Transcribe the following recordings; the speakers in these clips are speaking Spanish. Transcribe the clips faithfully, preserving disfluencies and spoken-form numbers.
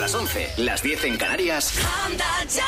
las once, las diez en Canarias. Anda ya.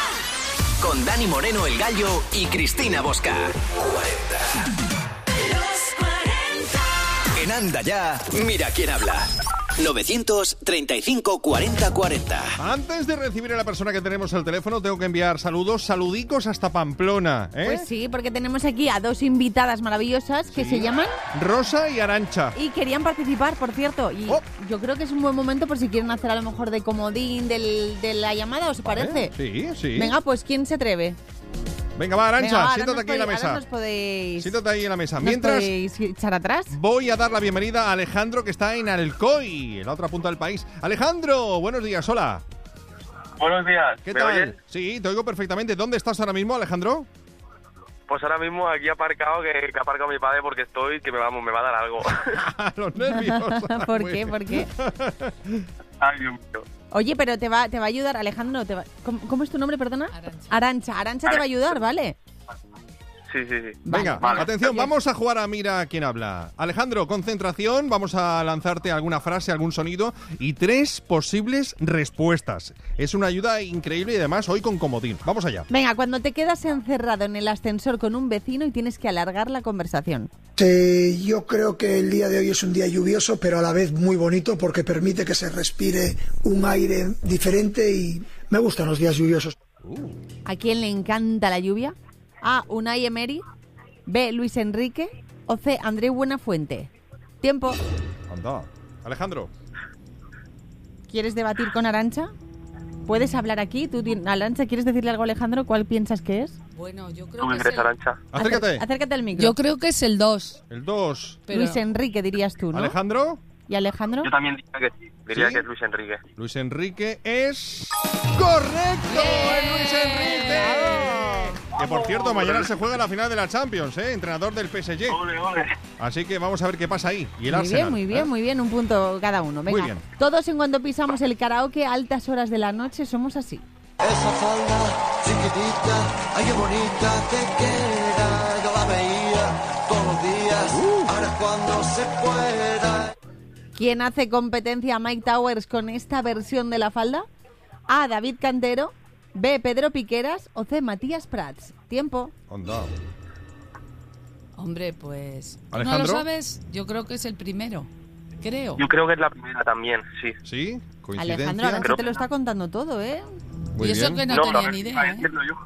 Con Dani Moreno, el Gallo, y Cristina Bosca. cuarenta. Los cuarenta. En Anda ya, mira quién habla. novecientos treinta y cinco cuarenta cuarenta. Antes de recibir a la persona que tenemos al teléfono, tengo que enviar saludos, saludicos hasta Pamplona, ¿eh? Pues sí, porque tenemos aquí a dos invitadas maravillosas que Sí. se llaman Rosa y Arantxa. y querían participar, por cierto. Y Oh. yo creo que es un buen momento por si quieren hacer a lo mejor de comodín del, de la llamada, ¿os parece? ¿Eh? Sí, sí. Venga, pues ¿quién se atreve? Venga, va, Arantxa, Venga, va, ahora siéntate nos aquí en la podéis- ahora mesa. nos podéis, Siéntate ahí en la mesa. nos Mientras, podéis echar atrás. voy a dar la bienvenida a Alejandro, que está en Alcoy, en la otra punta del país. Alejandro, buenos días, hola. Buenos días. ¿Qué ¿Me tal? oyes? Sí, te oigo perfectamente. ¿Dónde estás ahora mismo, Alejandro? Pues ahora mismo aquí aparcado, que, que ha aparcado mi padre porque estoy, que me, vamos, me va a dar algo. Los nervios. ¿Por Muy qué? bien. ¿Por qué? Ay, Dios mío. Oye, pero te va, te va a ayudar, Alejandro. Te va- ¿cómo, cómo es tu nombre, perdona? Arancha. Arancha te va a ayudar, ¿vale? Sí, sí, sí. Venga, Vale. atención, Bien. vamos a jugar a Mira quién habla. Alejandro, concentración, vamos a lanzarte alguna frase, algún sonido y tres posibles respuestas. Es una ayuda increíble y además hoy con comodín. Vamos allá. Venga, cuando te quedas encerrado en el ascensor con un vecino y tienes que alargar la conversación. Eh, yo creo que el día de hoy es un día lluvioso, pero a la vez muy bonito porque permite que se respire un aire diferente y me gustan los días lluviosos. ¿A quién le encanta la lluvia? A. Unai Emery. B. Luis Enrique. O C. Andreu Buenafuente. Tiempo. Anda. Alejandro. ¿Quieres debatir con Arantxa? ¿Puedes hablar aquí? ¿Tú, tien- Arantxa, ¿quieres decirle algo a Alejandro? ¿Cuál piensas que es? Bueno, yo creo ¿Tú que me es crees, el... Arantxa? Acércate. Acer- acércate al micro. Yo creo que es el dos. El dos. Pero... Luis Enrique dirías tú, ¿no? Alejandro. ¿Y Alejandro? Yo también diría que sí. Diría ¿Sí? que es Luis Enrique. Luis Enrique es... ¡correcto! ¡Es Luis Enrique! Que por cierto, mañana se juega la final de la Champions, ¿eh? Entrenador del P S G. Ole, ole. Así que vamos a ver qué pasa ahí. Y el Muy Arsenal. bien, muy bien, ¿eh? muy bien. Un punto cada uno. Venga. Muy bien. Todos en cuanto pisamos el karaoke a altas horas de la noche somos así. Esa falda chiquitita, ay qué bonita te queda. Yo la veía todos los días, ahora cuando se pueda. ¿Quién hace competencia a Mike Towers con esta versión de la falda? A. David Cantero. B. Pedro Piqueras. O C. Matías Prats. Tiempo. Anda. Hombre, pues... ¿No ¿Alejandro? lo sabes? Yo creo que es el primero. Creo. Yo creo que es la primera también, sí. ¿Sí? ¿Coincidencia? Alejandro, Arantxa Creo te lo está contando todo, ¿eh? Muy y eso bien. que no, No, tenía no, ni iba idea, ¿eh? diciendo yo.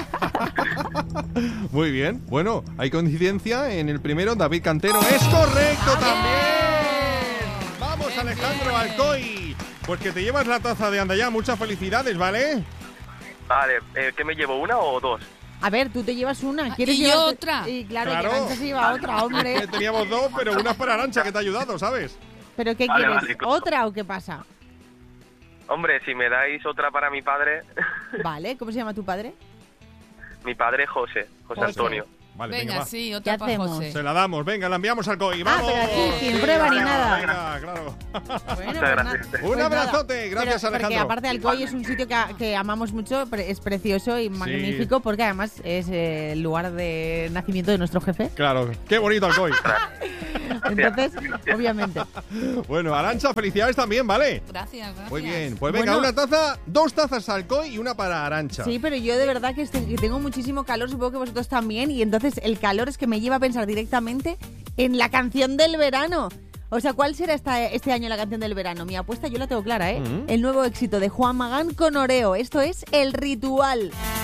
Muy bien. Bueno, hay coincidencia en el primero. David Cantero es correcto también. Vamos, Alejandro Alcoy. Pues que te llevas la taza de Andaya. Muchas felicidades, ¿vale? Vale, eh, ¿qué me llevo, una o dos? A ver, tú te llevas una. Ah, ¿Quieres y yo llevarte- otra. Y claro, Claro. que Arantxa se lleva otra, hombre. Que teníamos dos, pero una es para Arantxa, que te ha ayudado, ¿sabes? ¿Pero qué Vale, quieres? vale, claro. ¿Otra o qué pasa? Hombre, si me dais otra para mi padre, Vale, ¿cómo se llama tu padre? mi padre José, José José. Antonio. Vale, Venga, venga, va. sí, otra ¿Qué para hacemos? José. Se la damos, venga, la enviamos al Coy. Ah, ¡Vamos! pero aquí, sin Sí, prueba ni venga, nada. venga, claro. Bueno, Muchas pues nada. gracias. Un Pues nada. abrazote, gracias, Pero- Porque Alejandro. aparte Alcoy es un sitio que, que amamos mucho, pre- es precioso y magnífico, porque además es eh, el lugar de nacimiento de nuestro jefe. Claro, qué bonito Alcoy. Entonces, obviamente. Bueno, Arantxa, felicidades también, ¿vale? Gracias, gracias. Muy bien, pues venga, Bueno. una taza, dos tazas Alcoy y una para Arantxa. Sí, pero yo de verdad que, este- que tengo muchísimo calor, supongo que vosotros también, y entonces el calor es que me lleva a pensar directamente en la canción del verano. O sea, ¿cuál será esta, este año la canción del verano? Mi apuesta yo la tengo clara, ¿eh? Ujú. El nuevo éxito de Juan Magán con Oreo. Esto es El Ritual.